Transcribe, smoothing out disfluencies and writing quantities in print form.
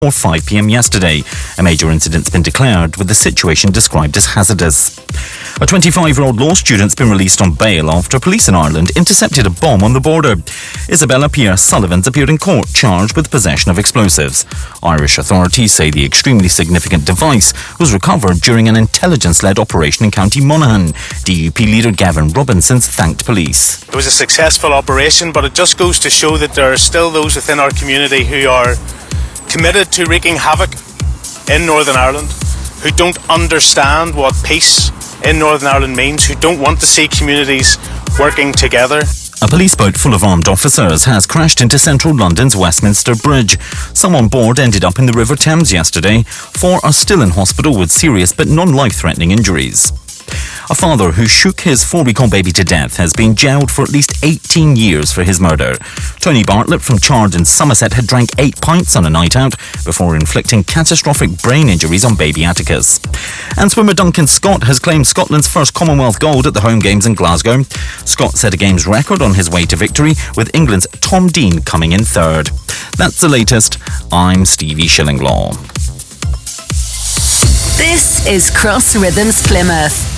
or 5 p.m. yesterday. A major incident's been declared, with the situation described as hazardous. A 25-year-old law student's been released on bail after police in Ireland intercepted a bomb on the border. Isabella Pierce-Sullivan's appeared in court charged with possession of explosives. Irish authorities say the extremely significant device was recovered during an intelligence-led operation in County Monaghan. DUP leader Gavin Robinson thanked police. It was a successful operation, but it just goes to show that there are still those within our community who are committed to wreaking havoc in Northern Ireland, who don't understand what peace in Northern Ireland means, who don't want to see communities working together. A police boat full of armed officers has crashed into central London's Westminster Bridge. Some on board ended up in the River Thames yesterday. 4 are still in hospital with serious but non-life-threatening injuries. A father who shook his 4-week-old baby to death has been jailed for at least 18 years for his murder. Tony Bartlett from Chard in Somerset had drank 8 pints on a night out before inflicting catastrophic brain injuries on baby Atticus. And swimmer Duncan Scott has claimed Scotland's first Commonwealth gold at the home games in Glasgow. Scott set a games record on his way to victory, with England's Tom Dean coming in third. That's the latest. I'm Stevie Shillinglaw. This is Cross Rhythms Plymouth.